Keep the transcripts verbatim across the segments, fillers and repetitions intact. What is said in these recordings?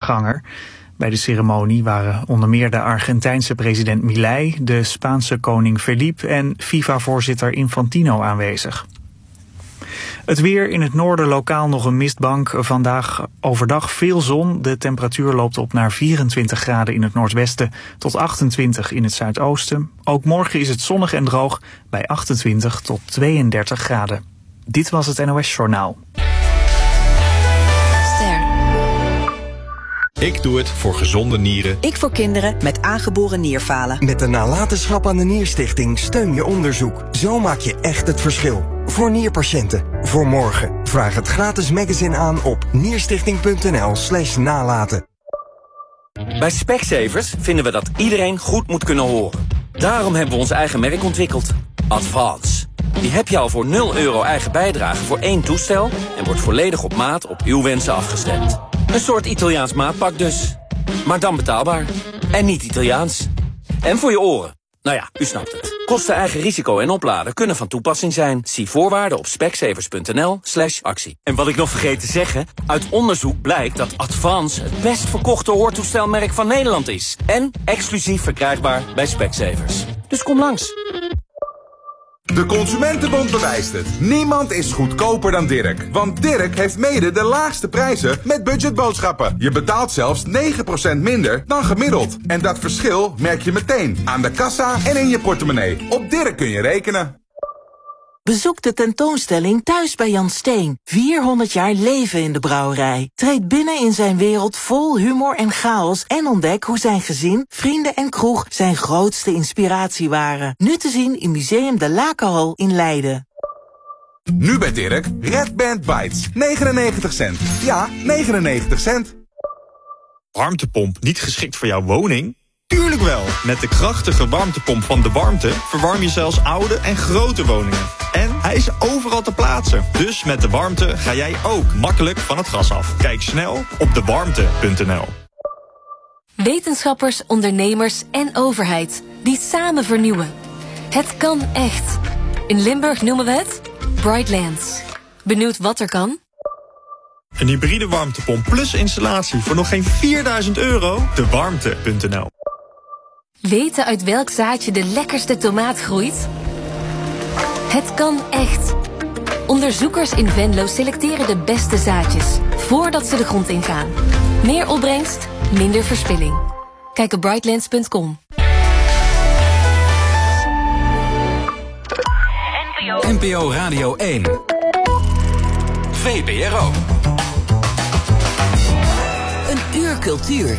voorganger. Bij de ceremonie waren onder meer de Argentijnse president Milei, de Spaanse koning Felipe en FIFA-voorzitter Infantino aanwezig. Het weer: in het noorden lokaal nog een mistbank. Vandaag overdag veel zon. De temperatuur loopt op naar vierentwintig graden in het noordwesten tot achtentwintig in het zuidoosten. Ook morgen is het zonnig en droog bij achtentwintig tot tweeëndertig graden. Dit was het N O S Journaal. Ster. Ik doe het voor gezonde nieren. Ik voor kinderen met aangeboren nierfalen. Met de nalatenschap aan de Nierstichting steun je onderzoek. Zo maak je echt het verschil. Voor nierpatiënten. Voor morgen. Vraag het gratis magazine aan op nierstichting.nl slash nalaten. Bij Specsavers vinden we dat iedereen goed moet kunnen horen. Daarom hebben we ons eigen merk ontwikkeld. Advance. Die heb je al voor nul euro eigen bijdrage voor één toestel en wordt volledig op maat op uw wensen afgestemd. Een soort Italiaans maatpak dus. Maar dan betaalbaar. En niet Italiaans. En voor je oren. Nou ja, u snapt het. Kosten, eigen risico en opladen kunnen van toepassing zijn. Zie voorwaarden op specsavers.nl slash actie. En wat ik nog vergeet te zeggen, uit onderzoek blijkt dat Advance het best verkochte hoortoestelmerk van Nederland is. En exclusief verkrijgbaar bij Specsavers. Dus kom langs. De Consumentenbond bewijst het. Niemand is goedkoper dan Dirk. Want Dirk heeft mede de laagste prijzen met budgetboodschappen. Je betaalt zelfs negen procent minder dan gemiddeld. En dat verschil merk je meteen aan de kassa en in je portemonnee. Op Dirk kun je rekenen. Bezoek de tentoonstelling Thuis bij Jan Steen. vierhonderd jaar leven in de brouwerij. Treed binnen in zijn wereld vol humor en chaos en ontdek hoe zijn gezin, vrienden en kroeg zijn grootste inspiratie waren. Nu te zien in Museum de Lakenhal in Leiden. Nu bij Dirk, Red Band Bites. negenennegentig cent. Ja, negenennegentig cent. Warmtepomp niet geschikt voor jouw woning? Tuurlijk wel! Met de krachtige warmtepomp van De Warmte verwarm je zelfs oude en grote woningen. En hij is overal te plaatsen. Dus met De Warmte ga jij ook makkelijk van het gas af. Kijk snel op de warmte punt n l. Wetenschappers, ondernemers en overheid die samen vernieuwen. Het kan echt. In Limburg noemen we het Brightlands. Benieuwd wat er kan? Een hybride warmtepomp plus installatie voor nog geen vierduizend euro? de warmte punt n l. Weten uit welk zaadje de lekkerste tomaat groeit? Het kan echt. Onderzoekers in Venlo selecteren de beste zaadjes voordat ze de grond ingaan. Meer opbrengst, minder verspilling. Kijk op brightlands punt com. N P O Radio één. V P R O. Een uur cultuur.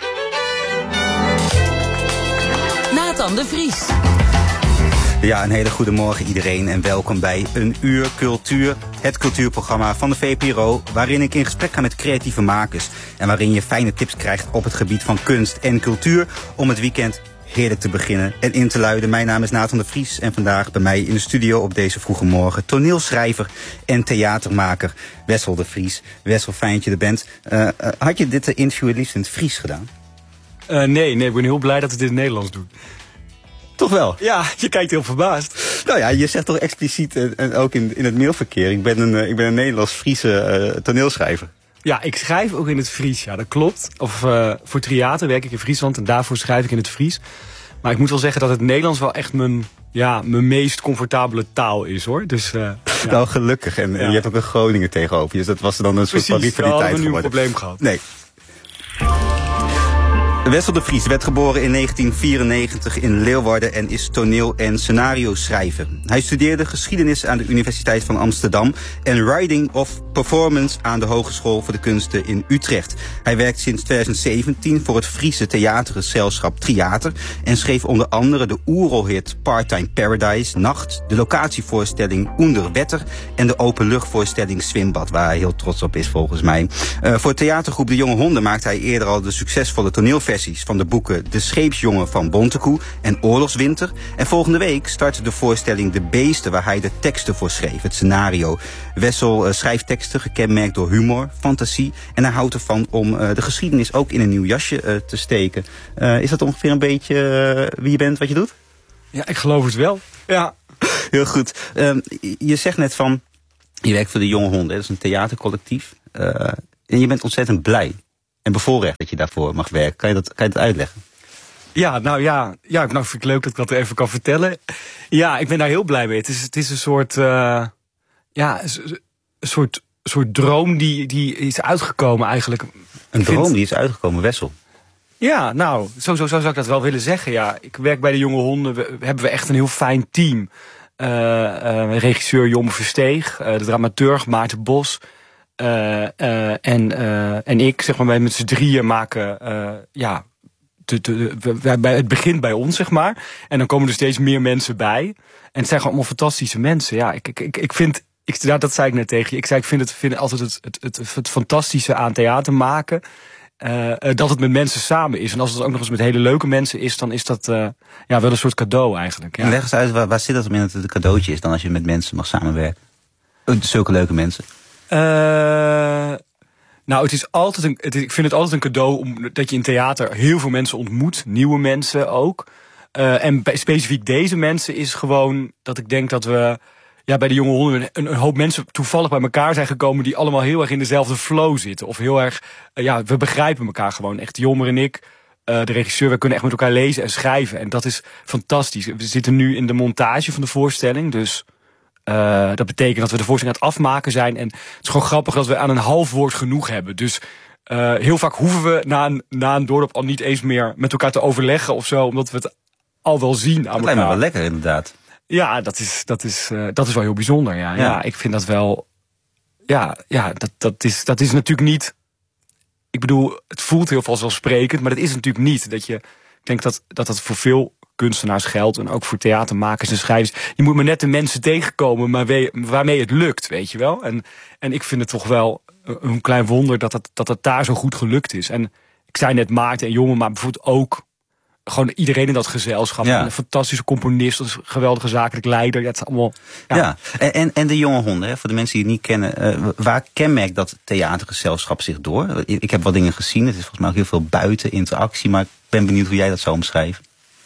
Nathan de Vries. Ja, een hele goede morgen iedereen en welkom bij Een Uur Cultuur. Het cultuurprogramma van de V P R O, waarin ik in gesprek ga met creatieve makers. En waarin je fijne tips krijgt op het gebied van kunst en cultuur om het weekend heerlijk te beginnen en in te luiden. Mijn naam is Nathan de Vries en vandaag bij mij in de studio op deze vroege morgen toneelschrijver en theatermaker Wessel de Vries. Wessel, fijn dat je er bent. Uh, uh, had je dit interview het liefst in het Fries gedaan? Uh, nee, nee, ik ben heel blij dat we dit in het Nederlands doen. Toch wel? Ja, je kijkt heel verbaasd. Nou ja, je zegt toch expliciet, en uh, ook in, in het mailverkeer, ik ben een, uh, ik ben een Nederlands-Friese uh, toneelschrijver. Ja, ik schrijf ook in het Fries, ja, dat klopt. Of uh, voor theater werk ik in Friesland en daarvoor schrijf ik in het Fries. Maar ik moet wel zeggen dat het Nederlands wel echt mijn, ja, mijn meest comfortabele taal is, hoor. Dus, uh, ja. Nou, gelukkig. En, ja. en je hebt ook een Groningen tegenover je, dus dat was dan een soort van rivaliteit geworden. Precies, we hadden nu een probleem gehad. Nee. Wessel de Vries werd geboren in negentien vierennegentig in Leeuwarden en is toneel- en scenario-schrijver. Hij studeerde geschiedenis aan de Universiteit van Amsterdam en writing of performance aan de Hogeschool voor de Kunsten in Utrecht. Hij werkt sinds twintig zeventien voor het Friese theatergezelschap Triater en schreef onder andere de oerolhit Part-Time Paradise, Nacht, de locatievoorstelling Onder Wetter en de openluchtvoorstelling Zwimbad, waar hij heel trots op is volgens mij. Uh, voor theatergroep De Jonge Honden maakte hij eerder al de succesvolle toneelversies van de boeken De Scheepsjongen van Bontekoe en Oorlogswinter. En volgende week start de voorstelling De Beesten, waar hij de teksten voor schreef, het scenario. Wessel uh, schrijft teksten gekenmerkt door humor, fantasie en hij houdt ervan om uh, de geschiedenis ook in een nieuw jasje uh, te steken. Uh, is dat ongeveer een beetje uh, wie je bent, wat je doet? Ja, ik geloof het wel. Ja. Heel goed. Uh, je zegt net van, je werkt voor De Jonge Honden, dat is een theatercollectief. Uh, en je bent ontzettend blij. en bevoorrecht dat je daarvoor mag werken. Kan je dat, kan je dat uitleggen? Ja, nou ja, ja, nou vind ik leuk dat ik dat even kan vertellen. Ja, ik ben daar heel blij mee. Het is, het is een soort, uh, ja, een soort, soort droom die, die is uitgekomen eigenlijk. Een droom vind... die is uitgekomen, Wessel? Ja, nou, zo, zo, zo zou ik dat wel willen zeggen. Ja, ik werk bij de Jonge Honden. We, hebben we echt een heel fijn team. Uh, uh, regisseur Jon Versteeg, uh, de dramaturg Maarten Bos. Uh, uh, en, uh, en ik, zeg maar, wij met z'n drieën maken, uh, ja, de, de, de, bij, het begint bij ons, zeg maar. En dan komen er steeds meer mensen bij. En het zijn gewoon allemaal fantastische mensen. Ja, ik, ik, ik vind, ik, dat, dat zei ik net tegen je. Ik zei, ik vind het, vind altijd het, het, het, het fantastische aan theater maken. Uh, dat het met mensen samen is. En als het ook nog eens met hele leuke mensen is, dan is dat uh, ja, wel een soort cadeau eigenlijk. Ja. En leg eens uit, waar, waar zit dat om in dat het een cadeautje is dan als je met mensen mag samenwerken? Zulke leuke mensen. Uh, nou, het is altijd een, het is, ik vind het altijd een cadeau omdat je in theater heel veel mensen ontmoet. Nieuwe mensen ook. Uh, en bij, specifiek deze mensen is gewoon dat ik denk dat we ja, bij de Jonge Honden een, een hoop mensen toevallig bij elkaar zijn gekomen die allemaal heel erg in dezelfde flow zitten. Of heel erg, uh, ja, we begrijpen elkaar gewoon. Echt, Jommer en ik, uh, de regisseur, we kunnen echt met elkaar lezen en schrijven. En dat is fantastisch. We zitten nu in de montage van de voorstelling, dus uh, dat betekent dat we de voorstelling aan het afmaken zijn. En het is gewoon grappig dat we aan een half woord genoeg hebben. Dus uh, heel vaak hoeven we na een, na een doorloop al niet eens meer met elkaar te overleggen of zo, omdat we het al wel zien aan elkaar. Dat lijkt me wel lekker, inderdaad. Ja, dat is, dat is, uh, dat is wel heel bijzonder. Ja. Ja. ja, ik vind dat wel. Ja, ja dat, dat, is, dat is natuurlijk niet. Ik bedoel, het voelt heel vanzelfsprekend, maar dat is natuurlijk niet. Dat je, ik denk dat dat, dat voor veel kunstenaars geldt en ook voor theatermakers en schrijvers. Je moet maar net de mensen tegenkomen maar we, waarmee het lukt, weet je wel. En, en ik vind het toch wel een klein wonder dat het, dat het daar zo goed gelukt is. En ik zei net Maarten en Jongen, maar bijvoorbeeld ook gewoon iedereen in dat gezelschap. Ja. Een fantastische componist, een geweldige zakelijk leider. Ja, het is allemaal, ja. ja. En, en, en de Jonge Honden, hè, voor de mensen die het niet kennen. Uh, waar kenmerkt dat theatergezelschap zich door? Ik heb wat dingen gezien. Het is volgens mij ook heel veel buiten interactie. Maar ik ben benieuwd hoe jij dat zou omschrijven.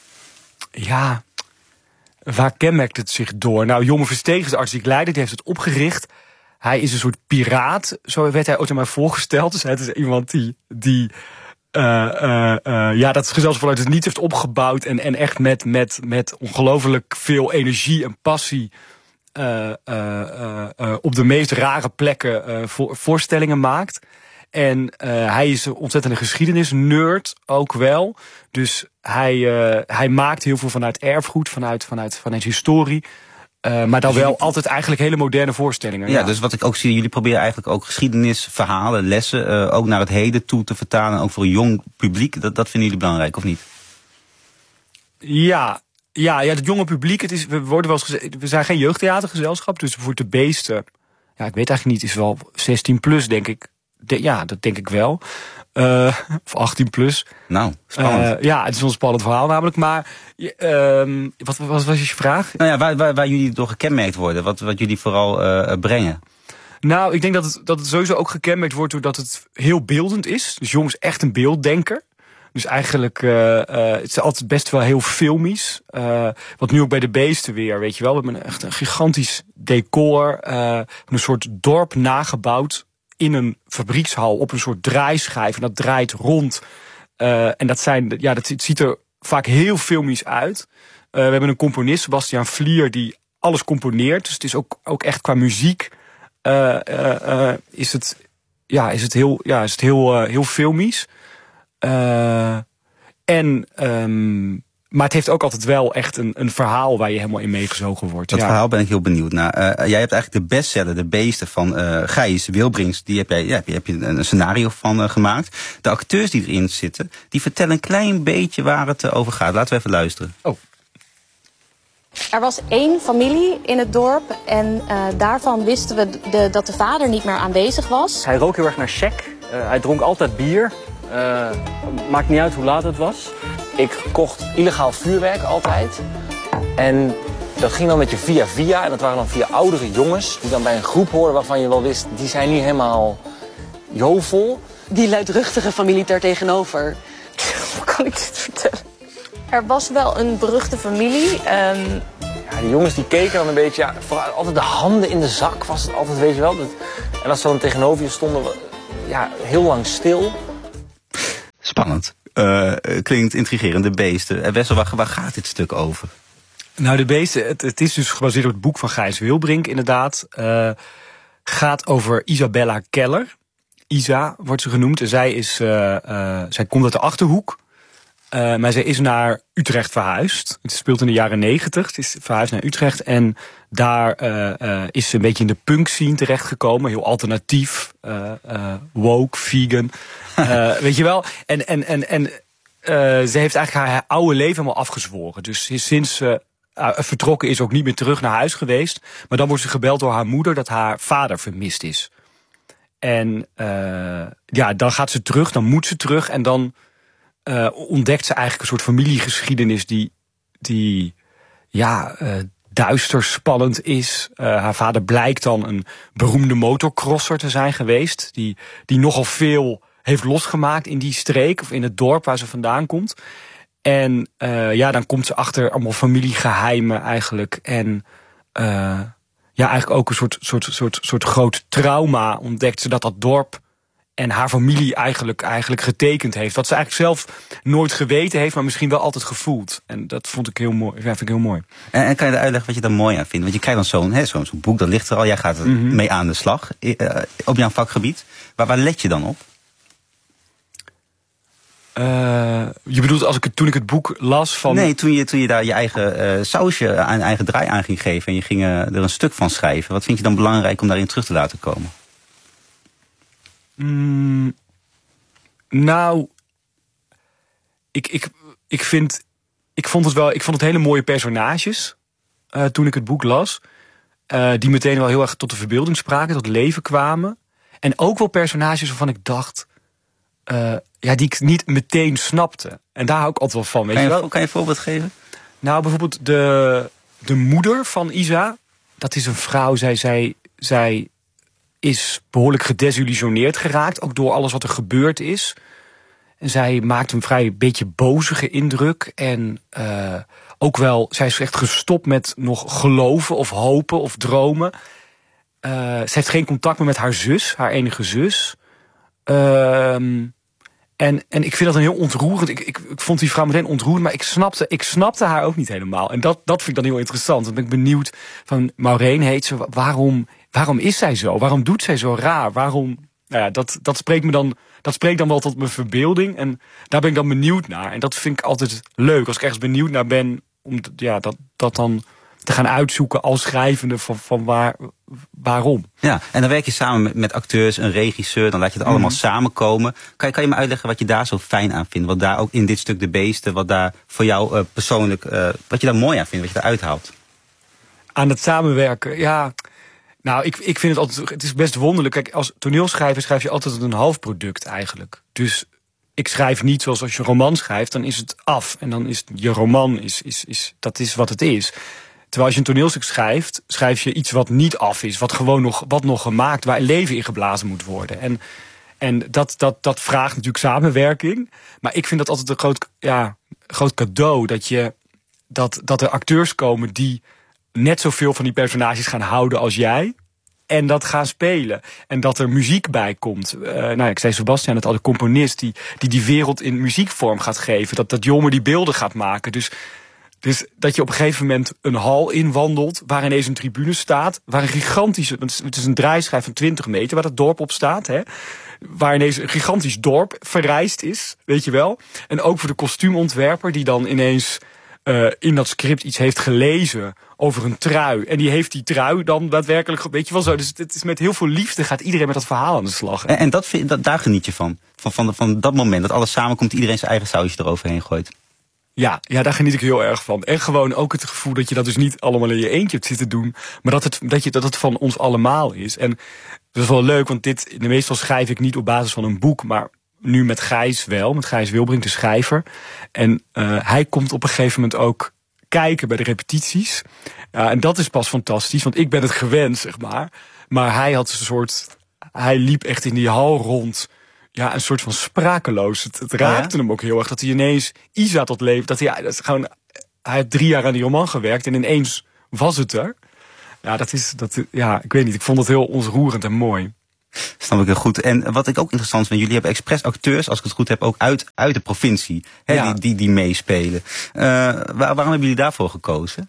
Ja, waar kenmerkt het zich door? Nou, Jonge Versteeg is de artistiek leider. Die heeft het opgericht. Hij is een soort piraat. Zo werd hij ooit aan mij voorgesteld. Dus het is iemand die... die Uh, uh, uh, ja, dat gezelschap vanuit het niets heeft opgebouwd en, en echt met, met, met ongelooflijk veel energie en passie uh, uh, uh, uh, op de meest rare plekken uh, voor, voorstellingen maakt. En uh, hij is een ontzettende geschiedenisnerd ook wel. Dus hij, uh, hij maakt heel veel vanuit erfgoed, vanuit, vanuit, vanuit historie. Uh, maar dan wel altijd eigenlijk hele moderne voorstellingen. Ja, ja, dus wat ik ook zie, jullie proberen eigenlijk ook geschiedenis, verhalen, lessen, uh, ook naar het heden toe te vertalen. Ook voor een jong publiek. Dat, dat vinden jullie belangrijk, of niet? Ja, ja, ja, het jonge publiek. Het is, we worden wel eens gezegd, we zijn geen jeugdtheatergezelschap. Dus voor de beesten, ja, ik weet eigenlijk niet, is wel zestien plus, denk ik. De, ja, dat denk ik wel. Uh, of achttien plus. Nou, spannend. Uh, ja, het is een spannend verhaal namelijk. Maar uh, wat, wat was je vraag? Nou ja, waar, waar, waar jullie door gekenmerkt worden. Wat, wat jullie vooral uh, brengen. Nou, ik denk dat het, dat het sowieso ook gekenmerkt wordt doordat het heel beeldend is. Dus Jongens echt een beelddenker. Dus eigenlijk, uh, uh, het is altijd best wel heel filmisch. Uh, wat nu ook bij de beesten weer, weet je wel. We hebben echt een gigantisch decor. Uh, een soort dorp nagebouwd in een fabriekshal op een soort draaischijf. En dat draait rond. Uh, en dat zijn, ja, dat ziet er vaak heel filmisch uit. Uh, we hebben een componist, Sebastiaan Vlier, die alles componeert. Dus het is ook, ook echt qua muziek uh, uh, uh, is het, ja, is het heel, ja, is het heel, uh, heel filmisch. Uh, en, um, maar het heeft ook altijd wel echt een, een verhaal waar je helemaal in meegezogen wordt. Dat ja. verhaal ben ik heel benieuwd naar. Uh, jij hebt eigenlijk de bestseller, De Beesten van uh, Gijs Wilbrings. Die heb, jij, ja, heb, je, heb je een scenario van uh, gemaakt. De acteurs die erin zitten, die vertellen een klein beetje waar het uh, over gaat. Laten we even luisteren. Oh. Er was één familie in het dorp en uh, daarvan wisten we de, dat de vader niet meer aanwezig was. Hij rook heel erg naar Shaq. Uh, hij dronk altijd bier. Uh, maakt niet uit hoe laat het was. Ik kocht illegaal vuurwerk altijd. En dat ging dan met je via via. En dat waren dan via oudere jongens die dan bij een groep hoorden waarvan je wel wist, die zijn niet helemaal jovel. Die luidruchtige familie daar tegenover. Hoe kan ik dit vertellen? Er was wel een beruchte familie. Um... Ja, die jongens die keken dan een beetje, ja, vooral altijd de handen in de zak was het altijd, weet je wel. En als ze dan tegenover je stonden, ja, heel lang stil. Spannend. Uh, klinkt intrigerend, De Beesten. Wessel, waar, waar gaat dit stuk over? Nou, De Beesten, het, het is dus gebaseerd op het boek van Gijs Wilbrink, inderdaad. Uh, gaat over Isabella Keller. Isa wordt ze genoemd. En zij, is, uh, uh, zij komt uit de Achterhoek. Uh, maar zij is naar Utrecht verhuisd. Het speelt in de jaren negentig. Het is verhuisd naar Utrecht. En daar uh, uh, is ze een beetje in de punk scene terechtgekomen. Heel alternatief. Uh, uh, woke, vegan. Uh, weet je wel? En, en, en, en uh, ze heeft eigenlijk haar oude leven helemaal afgezworen. Dus sinds ze uh, vertrokken is ook niet meer terug naar huis geweest. Maar dan wordt ze gebeld door haar moeder dat haar vader vermist is. En uh, ja, dan gaat ze terug, dan moet ze terug. En dan uh, ontdekt ze eigenlijk een soort familiegeschiedenis die, die ja, uh, duister spannend is. Uh, haar vader blijkt dan een beroemde motorcrosser te zijn geweest. Die, die nogal veel heeft losgemaakt in die streek of in het dorp waar ze vandaan komt. En uh, ja, dan komt ze achter allemaal familiegeheimen eigenlijk. En uh, ja, eigenlijk ook een soort, soort, soort, soort groot trauma ontdekt ze dat dat dorp en haar familie eigenlijk, eigenlijk getekend heeft. Wat ze eigenlijk zelf nooit geweten heeft, maar misschien wel altijd gevoeld. En dat vond ik heel mooi. Ja, vind ik heel mooi. En, en kan je uitleggen wat je daar mooi aan vindt? Want je krijgt dan zo'n, hè, zo'n, zo'n boek, dat ligt er al. Jij gaat er mm-hmm. mee aan de slag uh, op jouw vakgebied. Waar, waar let je dan op? Uh, je bedoelt als ik het, toen ik het boek las van... Nee, toen je, toen je daar je eigen uh, sausje aan eigen draai aan ging geven en je ging uh, er een stuk van schrijven. Wat vind je dan belangrijk om daarin terug te laten komen? Mm, nou, ik, ik, ik vind, ik vond het wel, ik vond het hele mooie personages uh, toen ik het boek las, uh, die meteen wel heel erg tot de verbeelding spraken, tot leven kwamen, en ook wel personages waarvan ik dacht, uh, ja, die ik niet meteen snapte. En daar hou ik altijd wel van. Weet kan, je, je wel? kan je een voorbeeld geven? Nou, bijvoorbeeld de, de moeder van Isa, dat is een vrouw, zij, zij, zij is behoorlijk gedesillusioneerd geraakt, ook door alles wat er gebeurd is. En zij maakt een vrij beetje bozige indruk. En uh, ook wel, zij is echt gestopt met nog geloven of hopen of dromen. Uh, ze heeft geen contact meer met haar zus, haar enige zus. Uh, en, en ik vind dat een heel ontroerend. Ik, ik, ik vond die vrouw meteen ontroerend, maar ik snapte, ik snapte haar ook niet helemaal. En dat, dat vind ik dan heel interessant. Dan ben ik benieuwd van, Maureen heet ze, waarom... Waarom is zij zo? Waarom doet zij zo raar? Waarom? Nou ja, dat, dat, spreekt me dan, dat spreekt dan wel tot mijn verbeelding. En daar ben ik dan benieuwd naar. En dat vind ik altijd leuk. Als ik ergens benieuwd naar ben, om ja, dat, dat dan te gaan uitzoeken als schrijvende van, van waar, waarom. Ja, en dan werk je samen met, met acteurs, een regisseur. Dan laat je het allemaal mm. samenkomen. Kan je, kan je me uitleggen wat je daar zo fijn aan vindt? Wat daar ook in dit stuk De Beesten, wat daar voor jou uh, persoonlijk, uh, wat je daar mooi aan vindt, wat je daar uithaalt? Aan het samenwerken, ja... Nou, ik, ik vind het altijd, het is best wonderlijk. Kijk, als toneelschrijver schrijf je altijd een half product eigenlijk. Dus ik schrijf niet zoals als je een roman schrijft, dan is het af. En dan is je roman, is, is, is, dat is wat het is. Terwijl als je een toneelstuk schrijft, schrijf je iets wat niet af is. Wat gewoon nog, wat nog gemaakt, waar leven in geblazen moet worden. En, en dat, dat, dat vraagt natuurlijk samenwerking. Maar ik vind dat altijd een groot, ja, groot cadeau. Dat, je, dat, dat er acteurs komen die net zoveel van die personages gaan houden als jij. En dat gaan spelen. En dat er muziek bij komt. Uh, nou, ik zei Sebastian het al, de componist die, die die wereld in muziekvorm gaat geven. Dat dat jongen die beelden gaat maken. Dus, dus dat je op een gegeven moment een hal inwandelt, waar ineens een tribune staat, waar een gigantische, het is een draaischijf van twintig meter waar dat dorp op staat, hè, waar ineens een gigantisch dorp verrijst is, weet je wel. En ook voor de kostuumontwerper die dan ineens Uh, in dat script iets heeft gelezen over een trui. En die heeft die trui dan daadwerkelijk, weet je wel zo. Dus het is met heel veel liefde gaat iedereen met dat verhaal aan de slag. En, en dat, vind, dat, daar geniet je van? Van, van? Van dat moment, dat alles samenkomt, iedereen zijn eigen sausje eroverheen gooit. Ja, ja, daar geniet ik heel erg van. En gewoon ook het gevoel dat je dat dus niet allemaal in je eentje hebt zitten doen. Maar dat het, dat je, dat het van ons allemaal is. En dat is wel leuk, want dit, meestal schrijf ik niet op basis van een boek, maar nu met Gijs wel, met Gijs Wilbrink, de schrijver. En uh, hij komt op een gegeven moment ook kijken bij de repetities. Uh, en dat is pas fantastisch, want ik ben het gewend, zeg maar. Maar hij had een soort, hij liep echt in die hal rond. Ja, een soort van sprakeloos. Het, het raakte oh ja? hem ook heel erg dat hij ineens Isa tot leven. Dat hij, dat is gewoon, hij heeft drie jaar aan die roman gewerkt en ineens was het er. Ja, dat is, dat, ja, ik weet niet. Ik vond het heel ontroerend en mooi. Snap ik heel goed. En wat ik ook interessant vind, jullie hebben expres acteurs, als ik het goed heb, ook uit, uit de provincie. Hè, ja. die, die, die meespelen. Uh, waar, waarom hebben jullie daarvoor gekozen?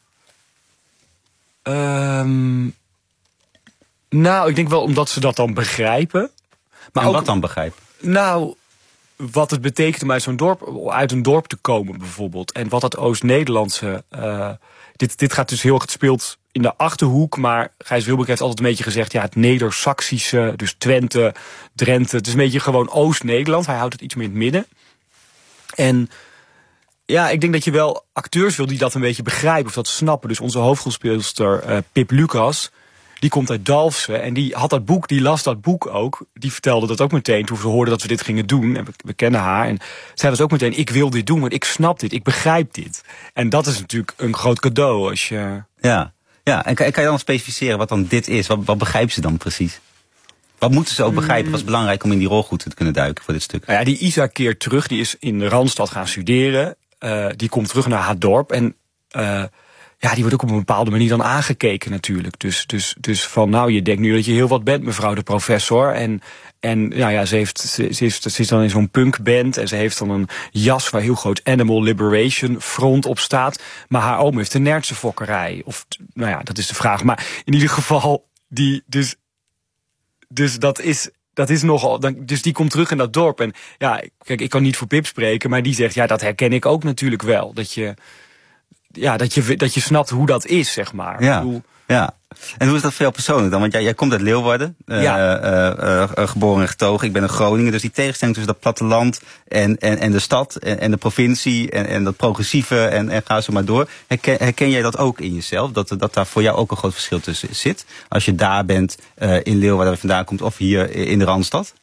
Um, nou, ik denk wel omdat ze dat dan begrijpen. Maar en ook, wat dan begrijpen? Nou, wat het betekent om uit zo'n dorp, uit een dorp te komen bijvoorbeeld. En wat dat Oost-Nederlandse... Uh, dit, dit gaat dus heel erg, het speelt in de Achterhoek, maar Gijs Wilbeck heeft altijd een beetje gezegd, ja, het Neder-Saksische, dus Twente, Drenthe, het is een beetje gewoon Oost-Nederland. Hij houdt het iets meer in het midden. En ja, ik denk dat je wel acteurs wil die dat een beetje begrijpen of dat snappen. Dus onze hoofdrolspeelster uh, Pip Lucas, die komt uit Dalfsen en die had dat boek, die las dat boek ook. Die vertelde dat ook meteen toen ze hoorden dat we dit gingen doen. En we, we kennen haar. En zij was ook meteen, ik wil dit doen, want ik snap dit, ik begrijp dit. En dat is natuurlijk een groot cadeau als je... Ja, ja. En kan, kan je dan specificeren wat dan dit is? Wat, wat begrijpen ze dan precies? Wat moeten ze ook begrijpen? Wat is belangrijk om in die rol goed te kunnen duiken voor dit stuk? Nou ja, die Isa keert terug, die is in de Randstad gaan studeren. Uh, die komt terug naar haar dorp en... Uh, Ja, die wordt ook op een bepaalde manier dan aangekeken natuurlijk. Dus, dus, dus van, nou, je denkt nu dat je heel wat bent, mevrouw de professor. En, en nou ja, ze, heeft, ze, ze, is, ze is dan in zo'n punkband en ze heeft dan een jas waar heel groot Animal Liberation Front op staat. Maar haar oom heeft een nertsenfokkerij. Of, nou ja, dat is de vraag. Maar in ieder geval, die, dus, dus dat is... Dat is nogal, dus die komt terug in dat dorp. En ja, kijk, ik kan niet voor Pip spreken, maar die zegt, ja, dat herken ik ook natuurlijk wel. Dat je... Ja, dat je, dat je snapt hoe dat is, zeg maar. Ja, hoe... ja. En hoe is dat voor jou persoonlijk dan? Want jij, jij komt uit Leeuwarden, uh, ja. uh, uh, uh, geboren en getogen. Ik ben een Groningen, dus die tegenstelling tussen dat platteland en, en, en de stad en, en de provincie en, en dat progressieve en, en ga zo maar door. Herken, herken jij dat ook in jezelf? Dat, dat daar voor jou ook een groot verschil tussen zit? Als je daar bent, uh, in Leeuwarden waar je vandaan komt, of hier in de Randstad?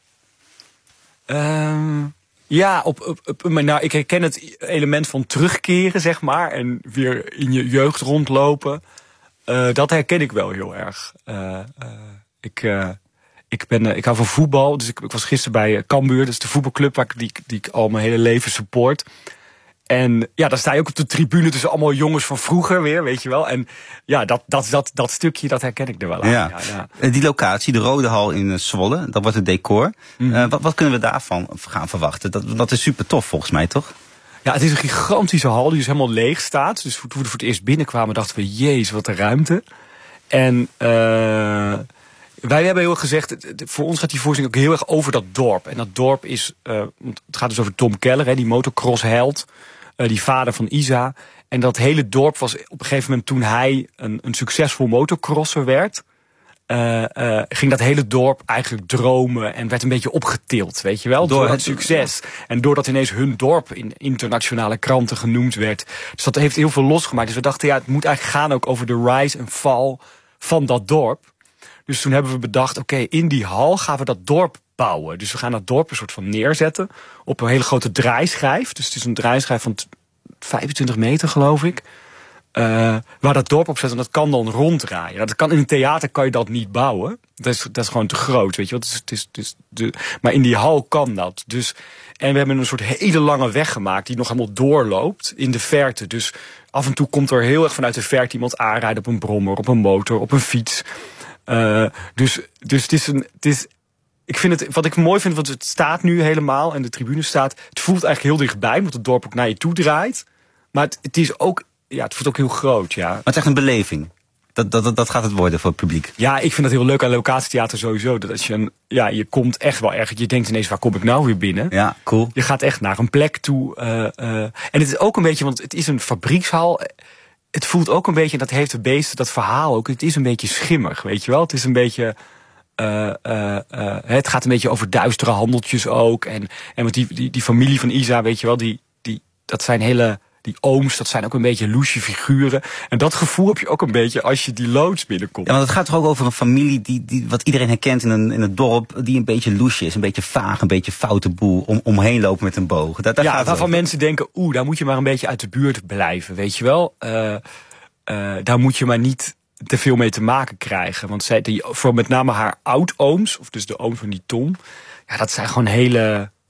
Um... Ja, op, op, op, nou, ik herken het element van terugkeren, zeg maar. En weer in je jeugd rondlopen. Uh, dat herken ik wel heel erg. Uh, uh, ik, uh, ik, ben, uh, ik hou van voetbal. Dus ik, ik was gisteren bij uh, Cambuur. Dat is de voetbalclub waar ik, die, die ik al mijn hele leven support. En ja, daar sta je ook op de tribune tussen allemaal jongens van vroeger weer, weet je wel. En ja, dat, dat, dat, dat stukje, dat herken ik er wel aan. Ja. Ja, ja. Die locatie, de Rode Hal in Zwolle, dat wordt het decor. Mm. Uh, wat, wat kunnen we daarvan gaan verwachten? Dat, dat is super tof volgens mij, toch? Ja, het is een gigantische hal die dus helemaal leeg staat. Dus toen we voor het eerst binnenkwamen dachten we, jezus, wat een ruimte. En uh, wij hebben heel erg gezegd, voor ons gaat die voorstelling ook heel erg over dat dorp. En dat dorp is, uh, het gaat dus over Tom Keller, hè, die motocrossheld. Uh, die vader van Isa. En dat hele dorp was op een gegeven moment, toen hij een, een succesvol motocrosser werd, uh, uh, ging dat hele dorp eigenlijk dromen en werd een beetje opgetild, weet je wel, door, door het succes. En doordat ineens hun dorp in internationale kranten genoemd werd. Dus dat heeft heel veel losgemaakt. Dus we dachten, ja, het moet eigenlijk gaan ook over de rise en fall van dat dorp. Dus toen hebben we bedacht, oké, okay, in die hal gaan we dat dorp bouwen. Dus we gaan dat dorp een soort van neerzetten op een hele grote draaischijf. Dus het is een draaischijf van vijfentwintig meter, geloof ik. Uh, waar dat dorp op zet en dat kan dan ronddraaien. Dat kan, in een theater kan je dat niet bouwen. Dat is, dat is gewoon te groot, weet je wel. Het is, het is, het is de, maar in die hal kan dat. Dus, en we hebben een soort hele lange weg gemaakt die nog helemaal doorloopt in de verte. Dus af en toe komt er heel erg vanuit de verte iemand aanrijden op een brommer, op een motor, op een fiets. Uh, dus, dus het is een... Het is, Ik vind het, wat ik mooi vind, want het staat nu helemaal en de tribune staat. Het voelt eigenlijk heel dichtbij, omdat het dorp ook naar je toe draait. Maar het, het is ook, ja, het voelt ook heel groot, ja. Maar het is echt een beleving. Dat, dat, dat gaat het worden voor het publiek. Ja, ik vind dat heel leuk aan locatietheater sowieso. Dat als je een, ja, je komt echt wel erg. Je denkt ineens, waar kom ik nou weer binnen? Ja, cool. Je gaat echt naar een plek toe. Uh, uh, en het is ook een beetje, want het is een fabriekshal. Het voelt ook een beetje, en dat heeft de beesten, dat verhaal ook. Het is een beetje schimmig, weet je wel. Het is een beetje... Uh, uh, uh, het gaat een beetje over duistere handeltjes ook. En, en met die, die, die familie van Isa, weet je wel, die, die, dat zijn hele, die ooms, dat zijn ook een beetje loesje figuren. En dat gevoel heb je ook een beetje als je die loods binnenkomt. Ja, want het gaat toch ook over een familie die, die wat iedereen herkent in een, in het dorp, die een beetje loesje is, een beetje vaag, een beetje foute boel, om, omheen lopen met een boog. Dat, dat ja, gaat waarvan over. Mensen denken, oeh, daar moet je maar een beetje uit de buurt blijven, weet je wel. Uh, uh, daar moet je maar niet te veel mee te maken krijgen. Want zij, die, voor met name haar oud-ooms, of dus de ooms van die Tom, ja, dat zijn gewoon hele,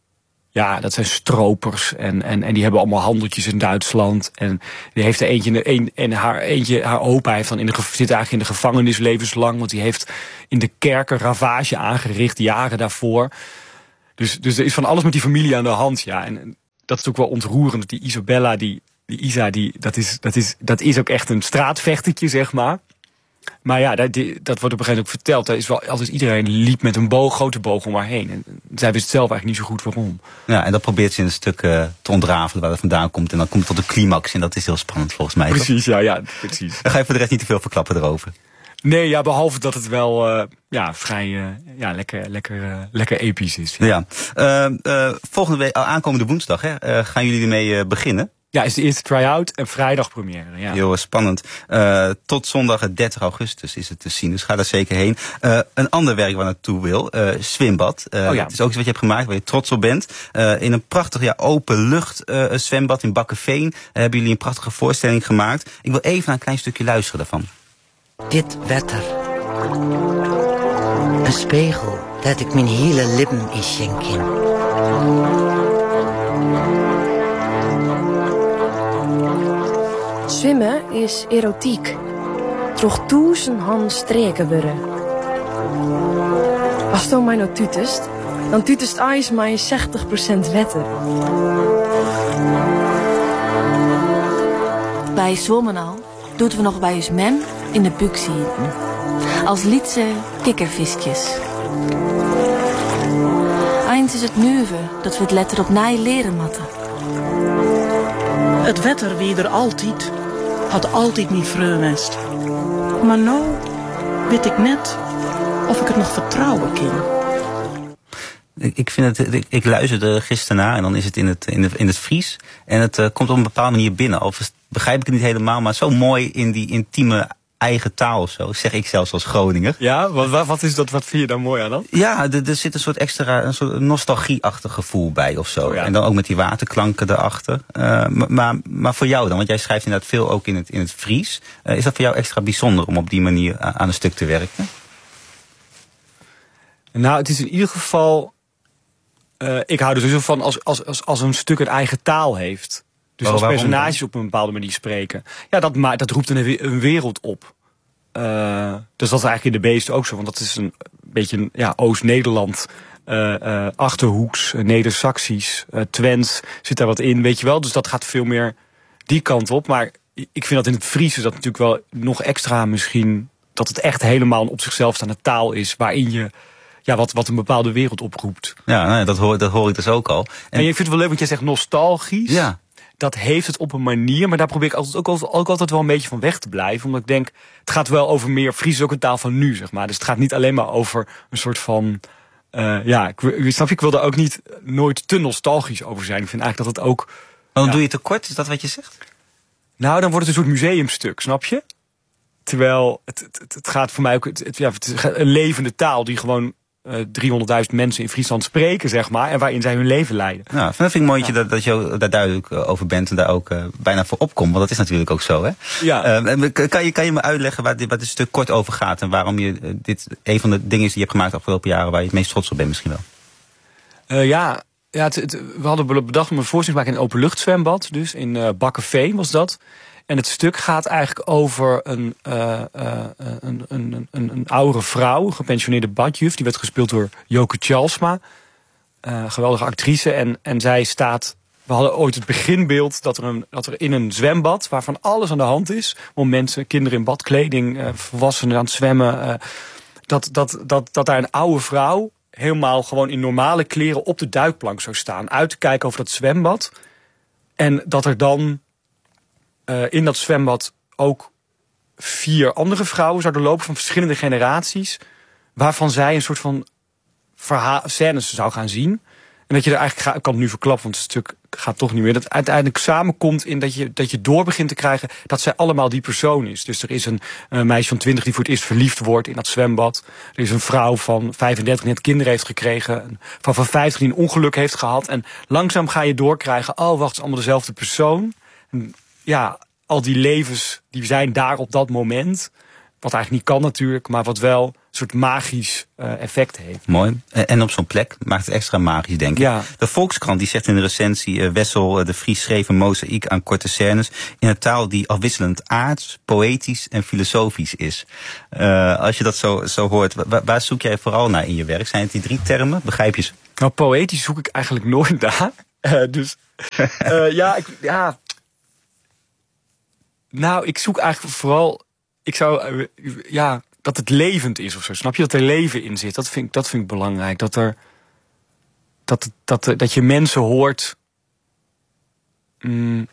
Ja, dat zijn stropers. En, en, en die hebben allemaal handeltjes in Duitsland. En die heeft er eentje, een, en haar, eentje, haar opa heeft dan in de, zit eigenlijk in de gevangenis levenslang. Want die heeft in de kerken ravage aangericht, jaren daarvoor. Dus, dus er is van alles met die familie aan de hand, ja. En, en dat is ook wel ontroerend. Die Isabella, die, die Isa, die, dat, is, dat, is, dat is ook echt een straatvechtertje, zeg maar. Maar ja, dat, die, dat wordt op een gegeven moment ook verteld. Daar is wel altijd iedereen liep met een boog, grote boog om haar heen. En zij wist zelf eigenlijk niet zo goed waarom. Ja, en dat probeert ze in een stuk uh, te ontrafelen waar dat vandaan komt. En dan komt het tot de climax. En dat is heel spannend volgens mij. Precies, toch? ja, ja, precies. Dan ga je voor de rest niet te veel verklappen erover. Nee, ja, behalve dat het wel uh, ja, vrij uh, ja, lekker, lekker, uh, lekker episch is. Ja. ja. Uh, uh, volgende week, aankomende woensdag, hè, uh, gaan jullie ermee uh, beginnen? Ja, is de eerste try-out en vrijdag première. Ja. Heel spannend. Uh, tot zondag dertig augustus is het te zien, dus ga daar zeker heen. Uh, een ander werk waar naartoe wil, uh, zwembad. Uh, oh ja. Het is ook iets wat je hebt gemaakt, waar je trots op bent. Uh, in een prachtig ja, openlucht uh, zwembad in Bakkeveen uh, hebben jullie een prachtige voorstelling gemaakt. Ik wil even naar een klein stukje luisteren daarvan. Dit wetter. Een spiegel dat ik mijn hele lippen is schenken. Zwemmen is erotiek. Troch duizend handen streken worden. Als het mij nou tutest, dan tutest ijs mij zestig procent wetter. Bij zwommen al doet we nog bij ons men in de buk zitten. Als lietse kikkervisjes. Eens is het nuve dat we het letter op nij leren matten. Het wetter wie er altijd, had altijd niet vreugwest. Maar nou weet ik net of ik het nog vertrouwen kan. Ik, vind het, ik, ik luisterde gisteren naar en dan is het in het, in, de, in het Fries. En het uh, komt op een bepaalde manier binnen. Al begrijp ik het niet helemaal, maar zo mooi in die intieme eigen taal of zo. Zeg ik zelfs als Groninger. Ja, wat, wat, is dat, wat vind je daar mooi aan dan? Ja, er, er zit een soort extra, een soort nostalgie-achtig gevoel bij of zo. Oh ja. En dan ook met die waterklanken erachter. Uh, maar, maar voor jou dan, want jij schrijft inderdaad veel ook in het, in het Fries. Uh, is dat voor jou extra bijzonder om op die manier aan een stuk te werken? Nou, het is in ieder geval... Uh, ik hou er sowieso van als, als, als, als een stuk een eigen taal heeft. Dus oh, als waarom personages dan? op een bepaalde manier spreken. Ja, dat, ma- dat roept een, een wereld op. Uh, dus dat is eigenlijk in de beesten ook zo. Want dat is een beetje een, ja, Oost-Nederland, uh, uh, Achterhoeks, uh, Neder-Saxisch, uh, Twents zit daar wat in, weet je wel. Dus dat gaat veel meer die kant op. Maar ik vind dat in het Fries is dat natuurlijk wel nog extra misschien... dat het echt helemaal een op zichzelf staande taal is... waarin je ja, wat, wat een bepaalde wereld oproept. Ja, nou, dat, hoor, dat hoor ik dus ook al. En, en je vindt het wel leuk, want jij zegt nostalgisch. Ja. Dat heeft het op een manier, maar daar probeer ik altijd, ook, altijd, ook altijd wel een beetje van weg te blijven. Omdat ik denk, het gaat wel over meer... Fries is ook een taal van nu, zeg maar. Dus het gaat niet alleen maar over een soort van... Uh, ja, ik, snap je, ik wil daar ook niet nooit te nostalgisch over zijn. Ik vind eigenlijk dat het ook... Maar dan ja. doe je te kort, is dat wat je zegt? Nou, dan wordt het een soort museumstuk, snap je? Terwijl het, het, het gaat voor mij ook... Het, het, ja, het is een levende taal die gewoon... Uh, driehonderdduizend mensen in Friesland spreken, zeg maar, en waarin zij hun leven leiden. Ja, dat vind ik mooi ja. dat, dat je daar duidelijk over bent en daar ook uh, bijna voor opkomt, want dat is natuurlijk ook zo, hè? Ja. Uh, kan, je, kan je me uitleggen waar dit, waar dit stuk kort over gaat en waarom je uh, dit een van de dingen is die je hebt gemaakt de afgelopen jaren waar je het meest trots op bent misschien wel? Uh, ja, ja het, het, we hadden bedacht om een voorstelling te maken in een openluchtzwembad, dus in uh, Bakkeveen was dat. En het stuk gaat eigenlijk over een, uh, uh, een, een, een, een oudere vrouw, een gepensioneerde badjuf. Die werd gespeeld door Joke Tjalsma. Uh, geweldige actrice. En, en zij staat... We hadden ooit het beginbeeld dat er, een, dat er in een zwembad... waarvan alles aan de hand is... om mensen, kinderen in badkleding, uh, volwassenen aan het zwemmen... Uh, dat, dat, dat, dat daar een oude vrouw... helemaal gewoon in normale kleren op de duikplank zou staan. Uit te kijken over dat zwembad. En dat er dan... Uh, in dat zwembad ook vier andere vrouwen zouden lopen van verschillende generaties, waarvan zij een soort van verhaal, scènes zou gaan zien. En dat je er eigenlijk, ik kan het nu verklappen, want het stuk gaat toch niet meer, dat het uiteindelijk samenkomt in dat je, dat je door begint te krijgen dat zij allemaal die persoon is. Dus er is een uh, meisje van twintig die voor het eerst verliefd wordt in dat zwembad. Er is een vrouw van vijfendertig die net kinderen heeft gekregen. Een vrouw van vijftig die een ongeluk heeft gehad. En langzaam ga je doorkrijgen, oh wacht, het is allemaal dezelfde persoon. En, ja, al die levens die zijn daar op dat moment. Wat eigenlijk niet kan natuurlijk, maar wat wel soort magisch uh, effect heeft. Mooi. En op zo'n plek maakt het extra magisch, denk ik. Ja. De Volkskrant die zegt in de recensie... Uh, Wessel uh, de Vries schreef een mozaïek aan korte scènes... in een taal die afwisselend aards, poëtisch en filosofisch is. Uh, als je dat zo, zo hoort, waar, waar zoek jij vooral naar in je werk? Zijn het die drie termen? Begrijp je ze? Nou, poëtisch zoek ik eigenlijk nooit naar. Uh, dus, uh, ja, ik, ja... Nou, ik zoek eigenlijk vooral... Ik zou... Uh, ja... dat het levend is of zo. Snap je? Dat er leven in zit. Dat vind ik, dat vind ik belangrijk. Dat er... Dat, dat, dat je mensen hoort... Mm,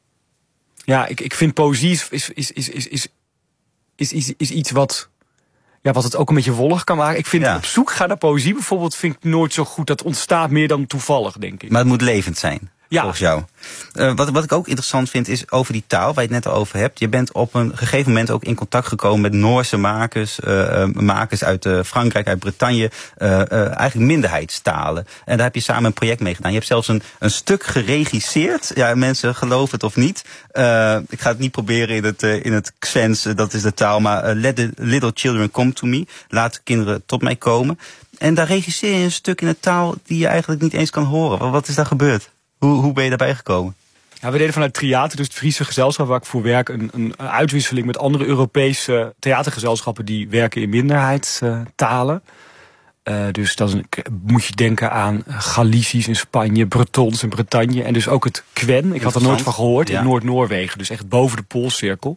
ja, ik, ik vind poëzie is, is, is, is, is, is, is, is, is iets wat... Ja, wat het ook een beetje wollig kan maken. Ik vind ja. op zoek gaan naar poëzie bijvoorbeeld... vind ik nooit zo goed. Dat ontstaat meer dan toevallig, denk ik. Maar het moet levend zijn. Ja. Volgens jou. Uh, wat, wat ik ook interessant vind is over die taal waar je het net al over hebt. Je bent op een gegeven moment ook in contact gekomen met Noorse makers. Uh, makers uit uh, Frankrijk, uit Bretagne. Uh, uh, eigenlijk minderheidstalen. En daar heb je samen een project mee gedaan. Je hebt zelfs een, een stuk geregisseerd. Ja, mensen geloven het of niet. Uh, ik ga het niet proberen in het, uh, in het Xens, uh, dat is de taal. Maar uh, Let the little children come to me. Laat de kinderen tot mij komen. En daar regisseer je een stuk in een taal die je eigenlijk niet eens kan horen. Wat is daar gebeurd? Hoe, hoe ben je daarbij gekomen? Ja, we deden vanuit Triater, dus het Friese gezelschap waar ik voor werk... een, een uitwisseling met andere Europese theatergezelschappen... die werken in minderheidstalen. Uh, dus dan moet je denken aan Galicisch in Spanje, Bretons in Bretagne... en dus ook het Kwen, ik had er nooit van gehoord, ja. in Noord-Noorwegen. Dus echt boven de Poolcirkel.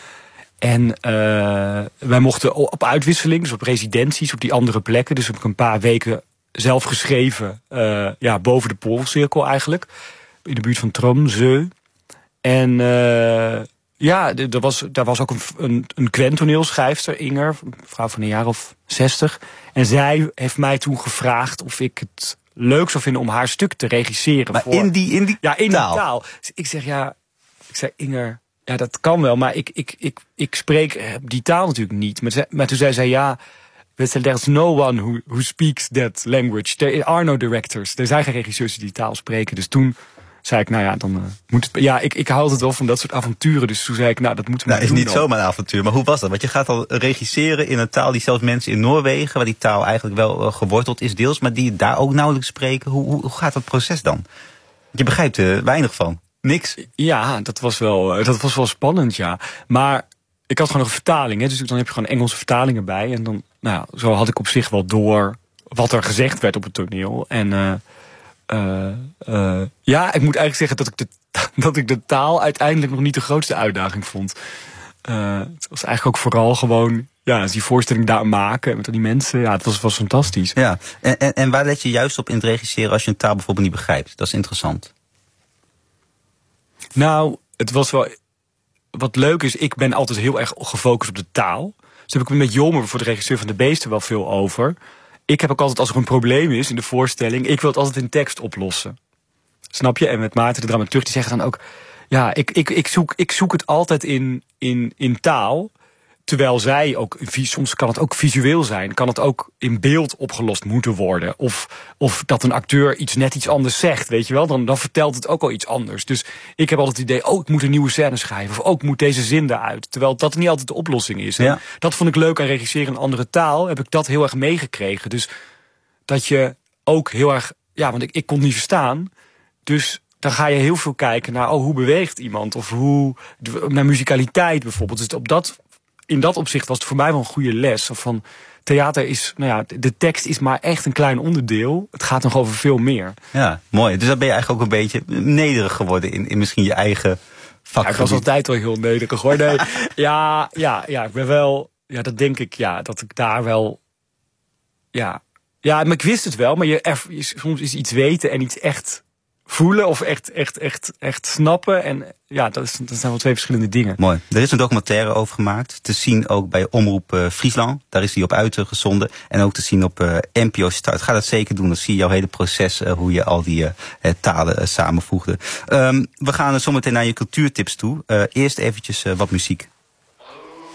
En uh, wij mochten op uitwisseling, dus op residenties, op die andere plekken... dus heb ik een paar weken... zelf geschreven, uh, ja, boven de Poolcirkel eigenlijk. In de buurt van Tromsø. En uh, ja, er was, daar was ook een, een, een Kwen-toneelschrijfster, Inger, een vrouw van een jaar of zestig. En zij heeft mij toen gevraagd of ik het leuk zou vinden om haar stuk te regisseren. Maar voor, in die, in die ja, in taal? die taal. Dus ik zeg, ja, ik zeg, Inger, ja, dat kan wel, maar ik, ik, ik, ik spreek die taal natuurlijk niet. Maar, maar toen zei zij, ja... There's no one who, who speaks that language. There are no directors. Er zijn geen regisseurs die die taal spreken. Dus toen zei ik, nou ja, dan uh, moet het... Ja, ik, ik hou altijd wel van dat soort avonturen. Dus toen zei ik, nou, dat moeten we nou, doen. is niet dan. zomaar een avontuur. Maar hoe was dat? Want je gaat al regisseren in een taal die zelfs mensen in Noorwegen... waar die taal eigenlijk wel uh, geworteld is deels... maar die daar ook nauwelijks spreken. Hoe, hoe, hoe gaat dat proces dan? Je begrijpt er uh, weinig van. Niks. Ja, dat was wel, uh, dat was wel spannend, ja. Maar... Ik had gewoon een vertaling, hè, dus dan heb je gewoon Engelse vertalingen bij. En dan, nou ja, zo had ik op zich wel door wat er gezegd werd op het toneel. En uh, uh, uh, ja, ik moet eigenlijk zeggen dat ik, de, dat ik de taal uiteindelijk nog niet de grootste uitdaging vond. Uh, het was eigenlijk ook vooral gewoon, ja, die voorstelling daar maken met al die mensen. Ja, het was, was fantastisch. Ja, en, en, en waar let je juist op in het regisseren als je een taal bijvoorbeeld niet begrijpt? Dat is interessant. Nou, het was wel... Wat leuk is, ik ben altijd heel erg gefocust op de taal. Dus heb ik met Jomer, voor de regisseur van De Beesten, wel veel over. Ik heb ook altijd, als er een probleem is in de voorstelling... ik wil het altijd in tekst oplossen. Snap je? En met Maarten, de dramaturg, die zeggen dan ook... ja, ik, ik, ik, zoek, ik zoek het altijd in, in, in taal... Terwijl zij ook, soms kan het ook visueel zijn. Kan het ook in beeld opgelost moeten worden. Of, of dat een acteur iets net iets anders zegt, weet je wel. Dan, dan vertelt het ook al iets anders. Dus ik heb altijd het idee, oh, ik moet een nieuwe scène schrijven. Of oh, ik moet deze zin eruit. Terwijl dat niet altijd de oplossing is. Ja. Dat vond ik leuk aan regisseren in een andere taal. Heb ik dat heel erg meegekregen. Dus dat je ook heel erg... Ja, want ik, ik kon het niet verstaan. Dus... dan ga je heel veel kijken naar, oh, hoe beweegt iemand? Of hoe, naar muzikaliteit bijvoorbeeld. Dus op dat... In dat opzicht was het voor mij wel een goede les. Of van theater is, nou ja, de tekst is maar echt een klein onderdeel. Het gaat nog over veel meer. Ja, mooi. Dus dan ben je eigenlijk ook een beetje nederig geworden in, in misschien je eigen vak. Ja, ik was altijd al heel nederig hoor. Nee, ja, ja, ja, ik ben wel, ja, dat denk ik, ja, dat ik daar wel, ja, ja, maar ik wist het wel. Maar je, er, je soms is iets weten en iets echt voelen of echt, echt, echt, echt snappen. En ja, dat, is, dat zijn wel twee verschillende dingen. Mooi. Er is een documentaire over gemaakt. Te zien ook bij Omroep uh, Friesland. Daar is die op uitgezonden. En ook te zien op uh, N P O Start. Ga dat zeker doen. Dan zie je jouw hele proces. Uh, hoe je al die uh, talen uh, samenvoegde. Um, we gaan uh, zometeen naar je cultuurtips toe. Uh, eerst eventjes uh, wat muziek.